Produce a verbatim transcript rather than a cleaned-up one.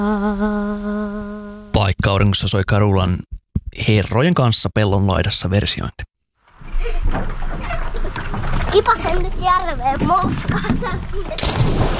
Vaikka auringossa soi Karulan herrojen kanssa pellon laidassa versiointi. Kipasen nyt järveen moukkaan.